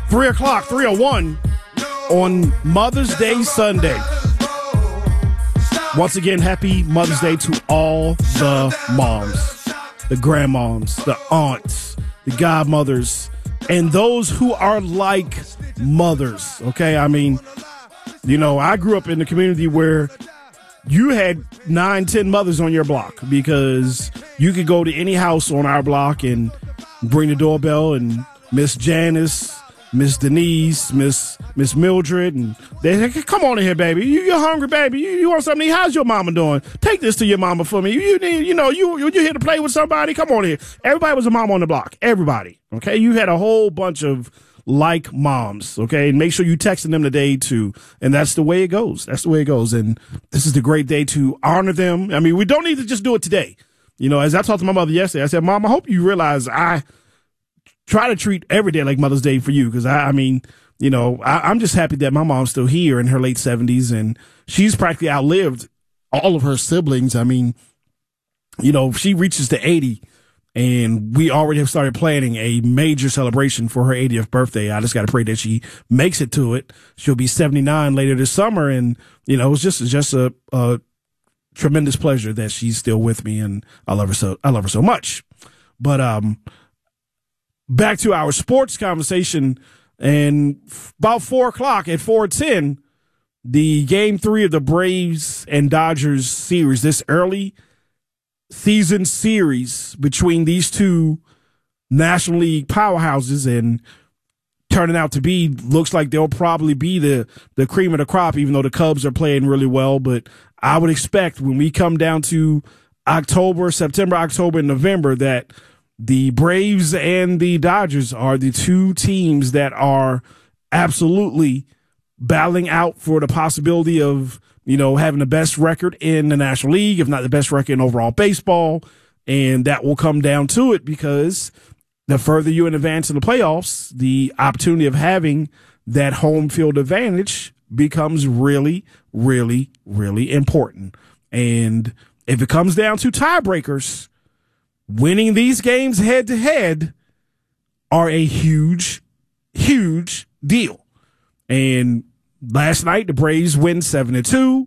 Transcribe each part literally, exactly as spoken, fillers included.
three o'clock, three oh one on Mother's Day Sunday. Once again, happy Mother's Day to all the moms, the grandmoms, the aunts, the godmothers, and those who are like mothers, okay? I mean, you know, I grew up in a community where you had nine, ten mothers on your block because you could go to any house on our block and bring the doorbell and Miss Janice, Miss Denise, Miss Miss Mildred, and they say, come on in here, baby. You, you're hungry, baby. You, you want something to eat? How's your mama doing? Take this to your mama for me. You, you need, you know, you, you're here to play with somebody? Come on in here. Everybody was a mom on the block. Everybody, okay? You had a whole bunch of like moms, okay? And make sure you texting them today, too. And that's the way it goes. That's the way it goes. And this is the great day to honor them. I mean, we don't need to just do it today. You know, as I talked to my mother yesterday, I said, Mom, I hope you realize I try to treat every day like Mother's Day for you. Because, I, I mean, you know, I, I'm just happy that my mom's still here in her late seventies. And she's practically outlived all of her siblings. I mean, you know, she reaches to eighty. And we already have started planning a major celebration for her eightieth birthday. I just got to pray that she makes it to it. She'll be seventy-nine later this summer. And, you know, it's just, it's just a, a tremendous pleasure that she's still with me. And I love her so, I love her so much. But, um, back to our sports conversation, and about four o'clock at four ten, the game three of the Braves and Dodgers series, this early season series between these two National League powerhouses, and turning out to be, looks like they'll probably be the, the cream of the crop, even though the Cubs are playing really well. But I would expect when we come down to October, September, October, and November, that the Braves and the Dodgers are the two teams that are absolutely battling out for the possibility of, you know, having the best record in the National League, if not the best record in overall baseball. And that will come down to it, because the further you in advance in the playoffs, the opportunity of having that home field advantage becomes really, really, really important. And if it comes down to tiebreakers, winning these games head to head are a huge, huge deal. And last night, the Braves win seven to two.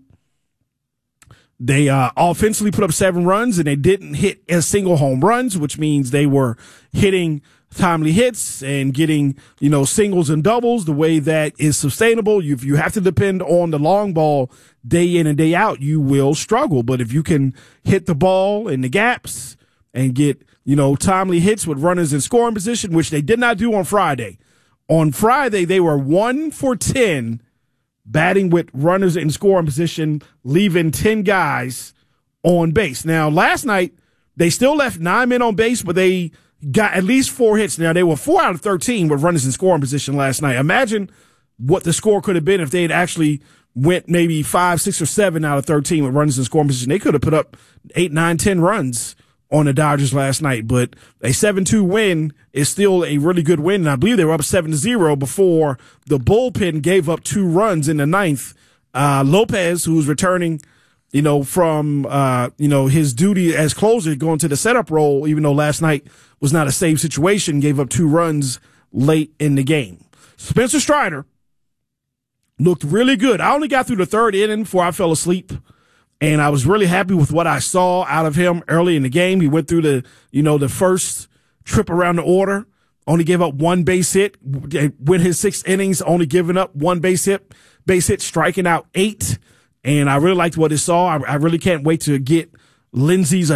They uh, offensively put up seven runs, and they didn't hit a single home runs, which means they were hitting timely hits and getting, you know, singles and doubles the way that is sustainable. If you have to depend on the long ball day in and day out, you will struggle. But if you can hit the ball in the gaps and get, you know, timely hits with runners in scoring position, which they did not do on Friday. On Friday, they were one for ten batting with runners in scoring position, leaving ten guys on base. Now, last night, they still left nine men on base, but they got at least four hits. Now, they were four out of thirteen with runners in scoring position last night. Imagine what the score could have been if they had actually went maybe five, six, or seven out of thirteen with runners in scoring position. They could have put up eight, nine, ten runs on the Dodgers last night, but a seven two win is still a really good win. And I believe they were up seven to zero before the bullpen gave up two runs in the ninth. Uh, Lopez, who's returning, you know, from, uh, you know, his duty as closer, going to the setup role, even though last night was not a save situation, gave up two runs late in the game. Spencer Strider looked really good. I only got through the third inning before I fell asleep. And I was really happy with what I saw out of him early in the game. He went through the, you know, the first trip around the order, only gave up one base hit. Went his six innings, only giving up one base hit, base hit, striking out eight. And I really liked what I saw. I, I really can't wait to get Lindsey's